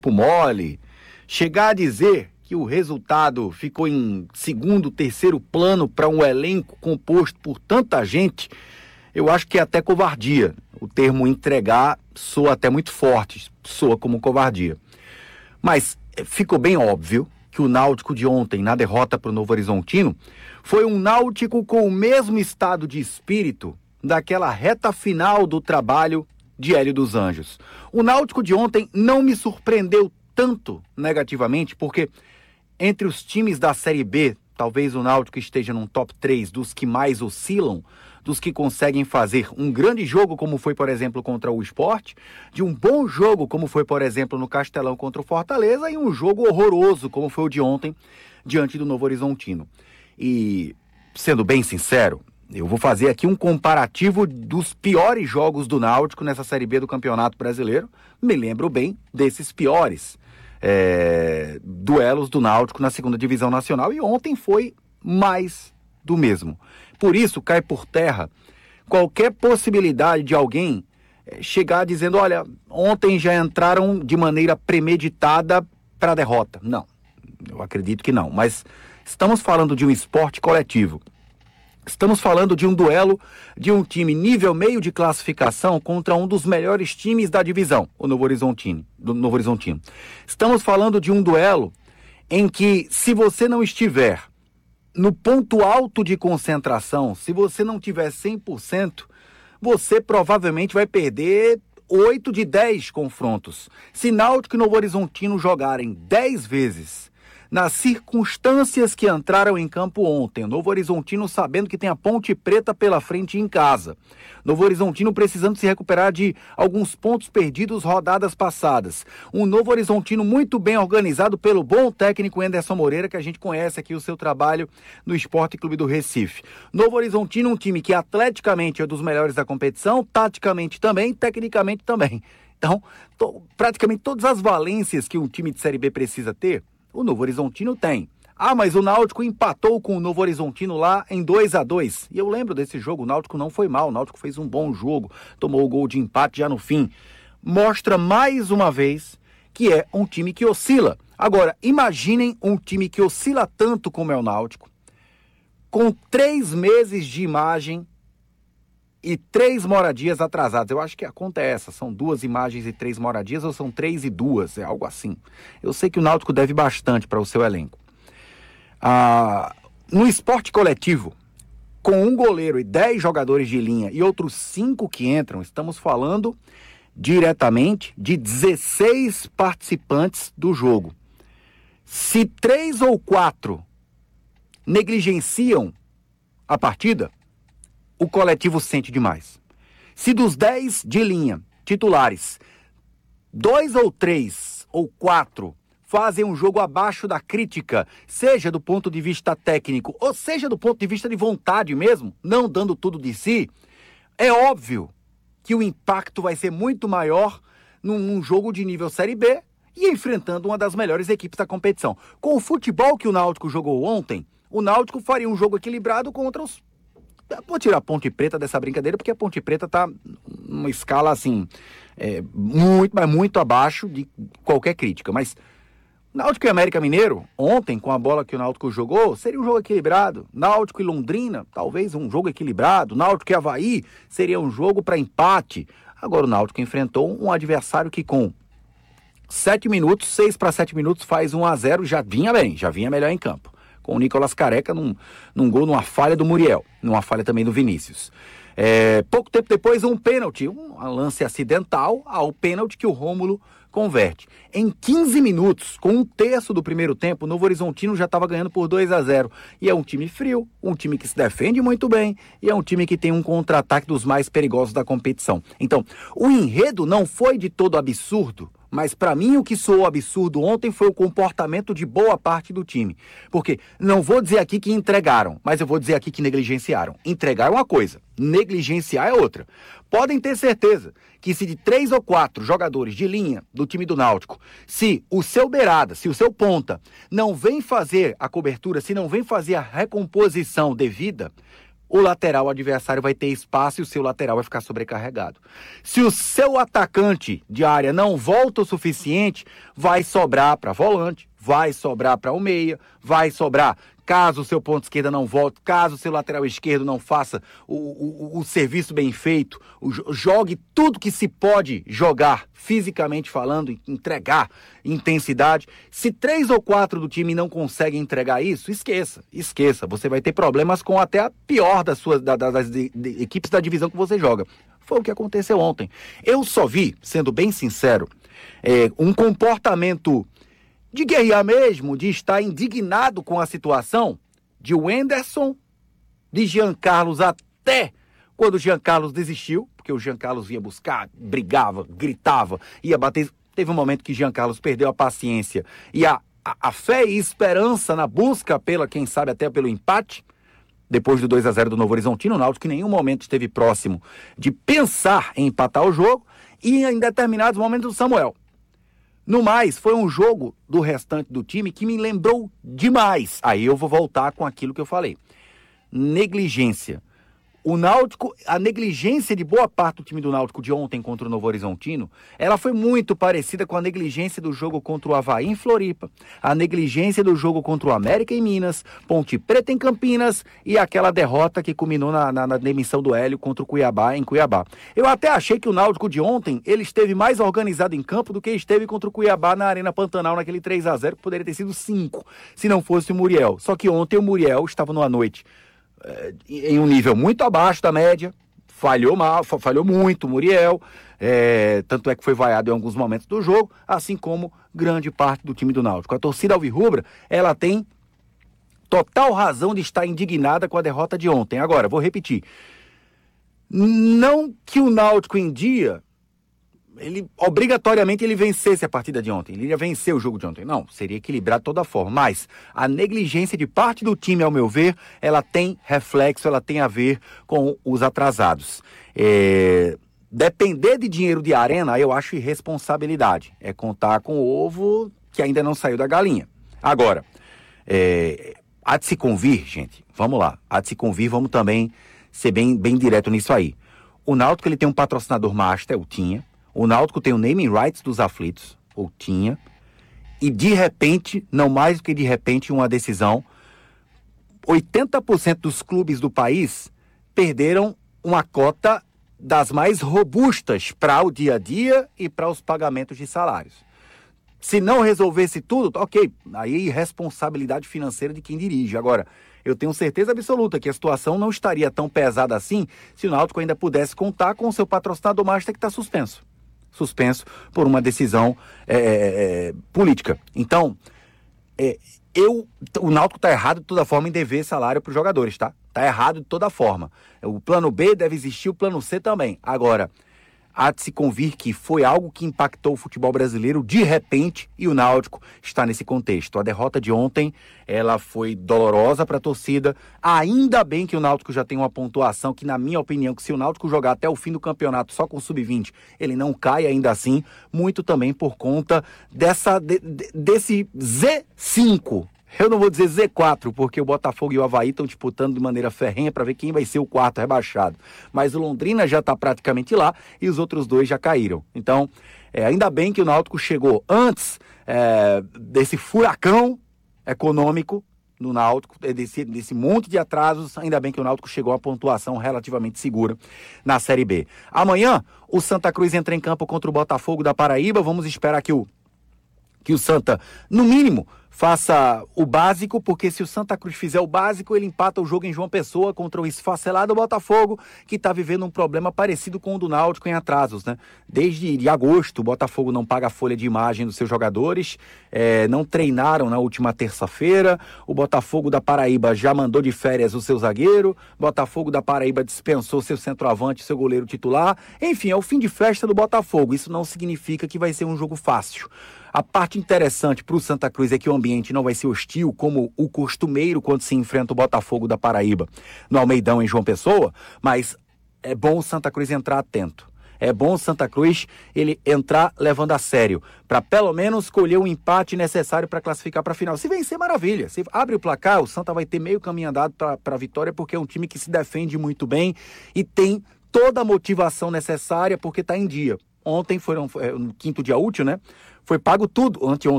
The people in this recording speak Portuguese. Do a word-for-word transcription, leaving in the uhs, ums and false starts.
mole, chegar a dizer que o resultado ficou em segundo, terceiro plano para um elenco composto por tanta gente, eu acho que é até covardia. O termo entregar soa até muito forte, soa como covardia. Mas ficou bem óbvio que o Náutico de ontem, na derrota para o Novo Horizontino, foi um Náutico com o mesmo estado de espírito daquela reta final do trabalho de Hélio dos Anjos. O Náutico de ontem não me surpreendeu tanto negativamente, porque entre os times da Série B, talvez o Náutico esteja num top três dos que mais oscilam, dos que conseguem fazer um grande jogo, como foi, por exemplo, contra o Sport, de um bom jogo, como foi, por exemplo, no Castelão contra o Fortaleza, e um jogo horroroso, como foi o de ontem, diante do Novo Horizontino. E, sendo bem sincero, eu vou fazer aqui um comparativo dos piores jogos do Náutico nessa Série B do Campeonato Brasileiro. Me lembro bem desses piores é, duelos do Náutico na segunda Divisão Nacional, e ontem foi mais do mesmo. Por isso, cai por terra qualquer possibilidade de alguém chegar dizendo, olha, ontem já entraram de maneira premeditada para a derrota. Não, eu acredito que não, mas estamos falando de um esporte coletivo. Estamos falando de um duelo de um time nível meio de classificação contra um dos melhores times da divisão, o Novo Horizontino, do Novo Horizontino. Estamos falando de um duelo em que, se você não estiver no ponto alto de concentração, se você não tiver cem por cento, você provavelmente vai perder oito de dez confrontos. Se Náutico e Novo Horizontino jogarem dez vezes nas circunstâncias que entraram em campo ontem, Novo Horizontino sabendo que tem a Ponte Preta pela frente em casa, Novo Horizontino precisando se recuperar de alguns pontos perdidos rodadas passadas, um Novo Horizontino muito bem organizado pelo bom técnico Anderson Moreira, que a gente conhece aqui o seu trabalho no Sport Clube do Recife. Novo Horizontino, um time que atleticamente é dos melhores da competição, taticamente também, tecnicamente também. Então, to, praticamente todas as valências que um time de Série B precisa ter, o Novo Horizontino tem. Ah, mas o Náutico empatou com o Novo Horizontino lá em dois a dois. E eu lembro desse jogo, o Náutico não foi mal, o Náutico fez um bom jogo, tomou o gol de empate já no fim. Mostra mais uma vez que é um time que oscila. Agora, imaginem um time que oscila tanto como é o Náutico, com três meses de imagem e três moradias atrasadas. Eu acho que a conta é essa, são duas imagens e três moradias, ou são três e duas, é algo assim. Eu sei que o Náutico deve bastante para o seu elenco. Ah, no esporte coletivo, com um goleiro e dez jogadores de linha e outros cinco que entram, estamos falando diretamente de dezesseis participantes do jogo. Se três ou quatro negligenciam a partida, o coletivo sente demais. Se dos dez de linha titulares, dois ou três ou quatro fazem um jogo abaixo da crítica, seja do ponto de vista técnico, ou seja do ponto de vista de vontade mesmo, não dando tudo de si, é óbvio que o impacto vai ser muito maior num, num jogo de nível Série B e enfrentando uma das melhores equipes da competição. Com o futebol que o Náutico jogou ontem, o Náutico faria um jogo equilibrado contra os... Vou tirar a Ponte Preta dessa brincadeira, porque a Ponte Preta está numa escala assim, é, muito, mas muito abaixo de qualquer crítica. Mas Náutico e América Mineiro, ontem, com a bola que o Náutico jogou, seria um jogo equilibrado. Náutico e Londrina, talvez um jogo equilibrado. Náutico e Avaí, seria um jogo para empate. Agora o Náutico enfrentou um adversário que com sete minutos, seis para sete minutos, faz um a zero, já vinha bem, já vinha melhor em campo. Com o Nicolas Careca num, num gol, numa falha do Muriel, numa falha também do Vinícius. É, pouco tempo depois, um pênalti, um lance acidental ao pênalti que o Rômulo converte. Em quinze minutos, com um terço do primeiro tempo, o Novo Horizontino já estava ganhando por dois a zero. E é um time frio, um time que se defende muito bem, e é um time que tem um contra-ataque dos mais perigosos da competição. Então, o enredo não foi de todo absurdo, mas para mim o que soou absurdo ontem foi o comportamento de boa parte do time. Porque não vou dizer aqui que entregaram, mas eu vou dizer aqui que negligenciaram. Entregar é uma coisa, negligenciar é outra. Podem ter certeza que se de três ou quatro jogadores de linha do time do Náutico, se o seu beirada, se o seu ponta não vem fazer a cobertura, se não vem fazer a recomposição devida, o lateral adversário vai ter espaço e o seu lateral vai ficar sobrecarregado. Se o seu atacante de área não volta o suficiente, vai sobrar para volante, vai sobrar para o meia, vai sobrar, caso o seu ponto esquerda não volte, caso o seu lateral esquerdo não faça o, o, o serviço bem feito, o, jogue tudo que se pode jogar, fisicamente falando, entregar intensidade. Se três ou quatro do time não conseguem entregar isso, esqueça, esqueça. Você vai ter problemas com até a pior das, suas, da, das de, de, equipes da divisão que você joga. Foi o que aconteceu ontem. Eu só vi, sendo bem sincero, é, um comportamento de guerrear mesmo, de estar indignado com a situação de Wenderson, de Jean Carlos, até quando o Jean Carlos desistiu, porque o Jean Carlos ia buscar, brigava, gritava, ia bater. Teve um momento que Jean Carlos perdeu a paciência e a, a, a fé e esperança na busca pela, quem sabe até pelo empate, depois do dois a zero do Novo Horizontino, o Náutico em nenhum momento esteve próximo de pensar em empatar o jogo, e em determinados momentos do Samuel. No mais, foi um jogo do restante do time que me lembrou demais. Aí eu vou voltar com aquilo que eu falei. Negligência. O Náutico, a negligência de boa parte do time do Náutico de ontem contra o Novo Horizontino, ela foi muito parecida com a negligência do jogo contra o Avaí em Floripa, a negligência do jogo contra o América em Minas, Ponte Preta em Campinas e aquela derrota que culminou na, na, na demissão do Hélio contra o Cuiabá em Cuiabá. Eu até achei que o Náutico de ontem, ele esteve mais organizado em campo do que esteve contra o Cuiabá na Arena Pantanal naquele três a zero, que poderia ter sido cinco, se não fosse o Muriel. Só que ontem o Muriel estava numa noite em um nível muito abaixo da média, falhou mal, falhou muito o Muriel, é, tanto é que foi vaiado em alguns momentos do jogo, assim como grande parte do time do Náutico. A torcida alvirrubra, ela tem total razão de estar indignada com a derrota de ontem. Agora, vou repetir, não que o Náutico em dia, ele obrigatoriamente ele vencesse a partida de ontem, ele ia vencer o jogo de ontem, não, seria equilibrar de toda forma, mas a negligência de parte do time, ao meu ver, ela tem reflexo, ela tem a ver com os atrasados. É... Depender de dinheiro de arena, eu acho irresponsabilidade, é contar com o ovo que ainda não saiu da galinha. Agora, é... há de se convir, gente, vamos lá, há de se convir, vamos também ser bem, bem direto nisso aí. O Náutico, ele tem um patrocinador master, o tinha. O Náutico tem o naming rights dos aflitos, ou tinha, e de repente, não mais do que de repente, uma decisão, oitenta por cento dos clubes do país perderam uma cota das mais robustas para o dia a dia e para os pagamentos de salários. Se não resolvesse tudo, ok, aí é responsabilidade financeira de quem dirige. Agora, eu tenho certeza absoluta que a situação não estaria tão pesada assim se o Náutico ainda pudesse contar com o seu patrocinador master que está suspenso. suspenso por uma decisão é, é, política. Então, é, eu, o Náutico está errado de toda forma em dever salário para os jogadores, tá? Está errado de toda forma. O plano B deve existir, o plano C também. Agora, há de se convir que foi algo que impactou o futebol brasileiro de repente e o Náutico está nesse contexto. A derrota de ontem, ela foi dolorosa para a torcida. Ainda bem que o Náutico já tem uma pontuação que, na minha opinião, que se o Náutico jogar até o fim do campeonato só com o sub vinte, ele não cai ainda assim, muito também por conta dessa, de, de, desse Z cinco. Eu não vou dizer Z quatro, porque o Botafogo e o Avaí estão disputando de maneira ferrenha para ver quem vai ser o quarto rebaixado. Mas o Londrina já está praticamente lá e os outros dois já caíram. Então, é, ainda bem que o Náutico chegou antes é, desse furacão econômico no Náutico, desse, desse monte de atrasos, ainda bem que o Náutico chegou a pontuação relativamente segura na Série B. Amanhã, o Santa Cruz entra em campo contra o Botafogo da Paraíba. Vamos esperar que o, que o Santa, no mínimo, faça o básico, porque se o Santa Cruz fizer o básico, ele empata o jogo em João Pessoa contra o esfacelado Botafogo, que está vivendo um problema parecido com o do Náutico em atrasos, né? Desde de agosto, o Botafogo não paga a folha de imagem dos seus jogadores, é, não treinaram na última terça-feira, o Botafogo da Paraíba já mandou de férias o seu zagueiro, o Botafogo da Paraíba dispensou seu centroavante, seu goleiro titular, enfim, é o fim de festa do Botafogo. Isso não significa que vai ser um jogo fácil. A parte interessante para o Santa Cruz é que o ambiente não vai ser hostil como o costumeiro quando se enfrenta o Botafogo da Paraíba no Almeidão, em João Pessoa, mas é bom o Santa Cruz entrar atento. É bom o Santa Cruz ele entrar levando a sério, para pelo menos colher o empate necessário para classificar para a final. Se vencer, maravilha. Se abre o placar, o Santa vai ter meio caminho andado para a vitória, porque é um time que se defende muito bem e tem toda a motivação necessária, porque está em dia. Ontem, foram, no quinto dia útil, né? Foi pago tudo, anteontem,